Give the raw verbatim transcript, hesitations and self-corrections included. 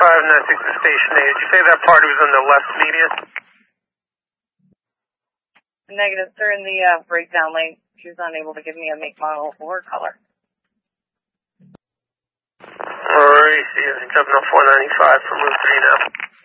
ninety-five, nine six to station A. Did you say that party was on the left median? Negative, they're in the uh, breakdown lane. She was unable to give me a make, model, or color. Alright, so you're jumping on four ninety-five for Route three now.